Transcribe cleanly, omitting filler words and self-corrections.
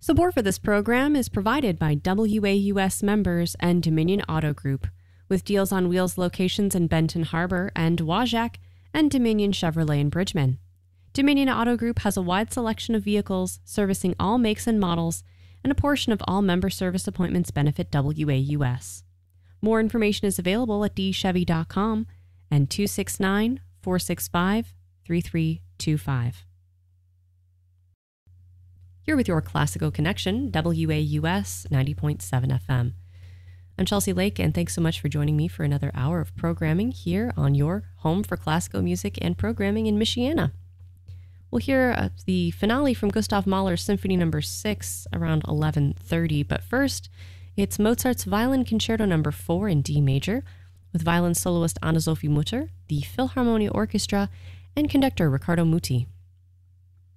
Support for this program is provided by WAUS members and Dominion Auto Group, with Deals on Wheels locations in Benton Harbor and Wajack, and Dominion Chevrolet in Bridgman. Dominion Auto Group has a wide selection of vehicles servicing all makes and models, and a portion of all member service appointments benefit WAUS. More information is available at dchevy.com and 269-465-3325. You're with your Classico Connection, WAUS 90.7 FM. I'm Chelsea Lake, and thanks so much for joining me for another hour of programming here on your home for classical music and programming in Michiana. We'll hear the finale from Gustav Mahler's Symphony No. 6 around 11:30, but first, it's Mozart's Violin Concerto No. 4 in D major, with violin soloist Anna-Sophie Mutter, the Philharmonia Orchestra, and conductor Riccardo Muti.